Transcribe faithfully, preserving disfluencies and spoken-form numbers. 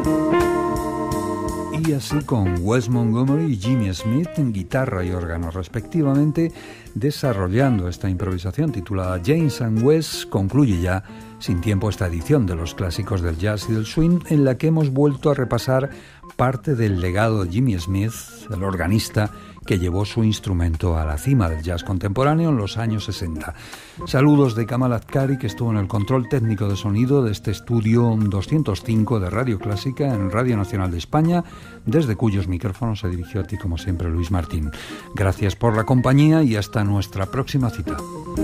Y así con Wes Montgomery y Jimmy Smith en guitarra y órgano respectivamente, desarrollando esta improvisación titulada James and Wes, concluye ya sin tiempo esta edición de los clásicos del jazz y del swing, en la que hemos vuelto a repasar parte del legado de Jimmy Smith, el organista que llevó su instrumento a la cima del jazz contemporáneo en los años sesenta. Saludos de Kamal Azkari, que estuvo en el control técnico de sonido de este estudio doscientos cinco de Radio Clásica en Radio Nacional de España, desde cuyos micrófonos se dirigió a ti como siempre Luis Martín. Gracias por la compañía y hasta nuestra próxima cita.